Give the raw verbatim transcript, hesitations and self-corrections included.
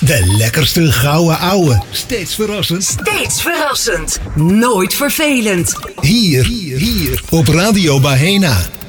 De lekkerste gouden ouwe. Steeds verrassend. Steeds verrassend. Nooit vervelend. Hier, hier, hier op Radio Bahena.